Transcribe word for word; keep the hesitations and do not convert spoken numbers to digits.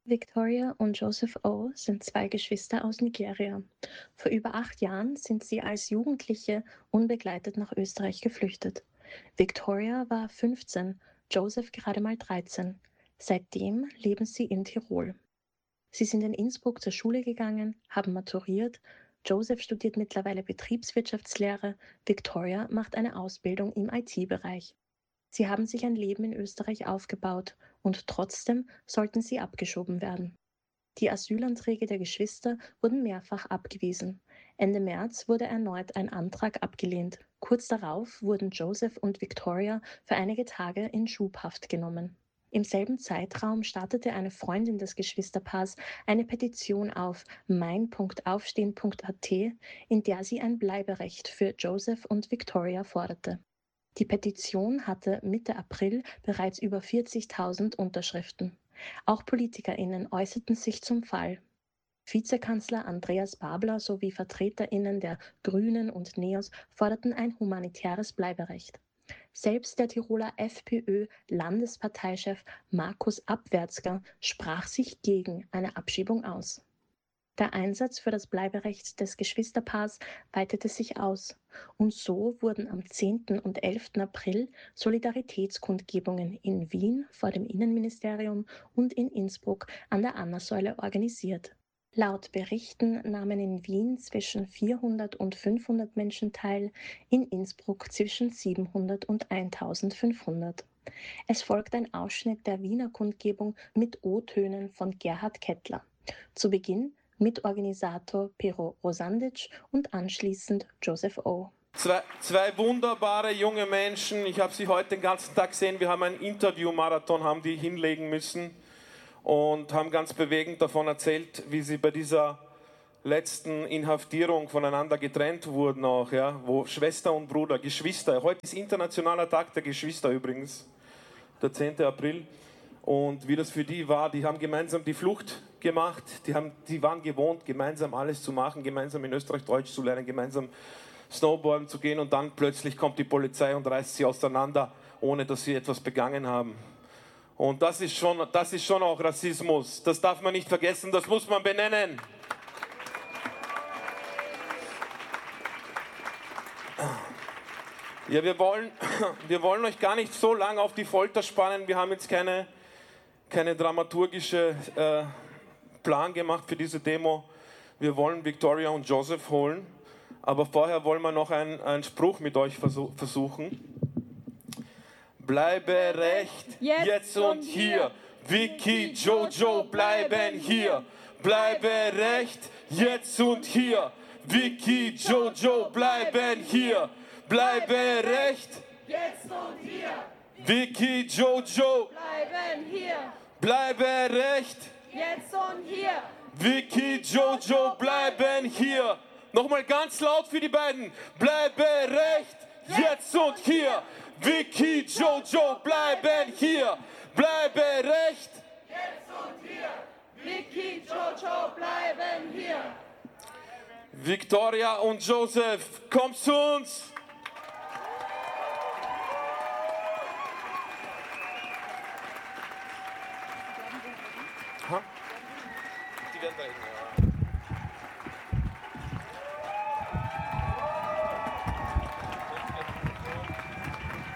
Victoria und Joseph O. sind zwei Geschwister aus Nigeria. Vor über acht Jahren sind sie als Jugendliche unbegleitet nach Österreich geflüchtet. Victoria war fünfzehn, Joseph gerade mal dreizehn. Seitdem leben sie in Tirol. Sie sind in Innsbruck zur Schule gegangen, haben maturiert. Joseph studiert mittlerweile Betriebswirtschaftslehre, Victoria macht eine Ausbildung im I T-Bereich. Sie haben sich ein Leben in Österreich aufgebaut und trotzdem sollten sie abgeschoben werden. Die Asylanträge der Geschwister wurden mehrfach abgewiesen. Ende März wurde erneut ein Antrag abgelehnt. Kurz darauf wurden Joseph und Victoria für einige Tage in Schubhaft genommen. Im selben Zeitraum startete eine Freundin des Geschwisterpaars eine Petition auf mein Punkt aufstehen Punkt a t, in der sie ein Bleiberecht für Joseph und Victoria forderte. Die Petition hatte Mitte April bereits über vierzigtausend Unterschriften. Auch PolitikerInnen äußerten sich zum Fall. Vizekanzler Andreas Babler sowie VertreterInnen der Grünen und NEOS forderten ein humanitäres Bleiberecht. Selbst der Tiroler FPÖ-Landesparteichef Markus Abwärtsger sprach sich gegen eine Abschiebung aus. Der Einsatz für das Bleiberecht des Geschwisterpaars weitete sich aus. Und so wurden am zehnten und elften April Solidaritätskundgebungen in Wien vor dem Innenministerium und in Innsbruck an der Annasäule organisiert. Laut Berichten nahmen in Wien zwischen vierhundert und fünfhundert Menschen teil, in Innsbruck zwischen siebenhundert und eintausendfünfhundert. Es folgt ein Ausschnitt der Wiener Kundgebung mit O-Tönen von Gerhard Kettler. Zu Beginn Mitorganisator Pero Rosandic und anschließend Joseph O. Zwei, zwei wunderbare junge Menschen, ich habe sie heute den ganzen Tag gesehen, wir haben einen Interview-Marathon, haben die hinlegen müssen und haben ganz bewegend davon erzählt, wie sie bei dieser letzten Inhaftierung voneinander getrennt wurden auch, ja, wo Schwester und Bruder, Geschwister, heute ist internationaler Tag der Geschwister übrigens, der zehnte April. Und wie das für die war, die haben gemeinsam die Flucht gemacht, die, haben, die waren gewohnt, gemeinsam alles zu machen, gemeinsam in Österreich Deutsch zu lernen, gemeinsam Snowboarden zu gehen und dann plötzlich kommt die Polizei und reißt sie auseinander, ohne dass sie etwas begangen haben. Und das ist schon, das ist schon auch Rassismus, das darf man nicht vergessen, das muss man benennen. Ja, wir wollen, wir wollen euch gar nicht so lange auf die Folter spannen, wir haben jetzt keine... keine dramaturgische äh, Plan gemacht für diese Demo. Wir wollen Victoria und Joseph holen, aber vorher wollen wir noch einen, einen Spruch mit euch versuch, versuchen. Bleibe recht, jetzt, jetzt und hier. Vicky, Jojo bleiben hier. Bleibe recht, jetzt und hier. Vicky, Jojo bleiben hier. Bleibe recht, jetzt und hier. Vicky, Jojo bleiben hier. Bleibe recht, jetzt und hier. Vicky, Jojo bleiben hier. Nochmal ganz laut für die beiden. Bleibe recht, jetzt und hier. Vicky, Jojo bleiben hier. Bleibe recht, jetzt und hier. Vicky, Jojo bleiben hier. Victoria und Joseph, kommt zu uns. Die werden da hin, ja.